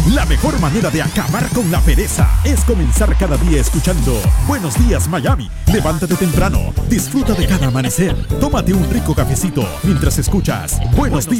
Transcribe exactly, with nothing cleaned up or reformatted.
La mejor manera de acabar con la pereza es comenzar cada día escuchando Buenos Días Miami. Levántate temprano, disfruta de cada amanecer, tómate un rico cafecito mientras escuchas Buenos Días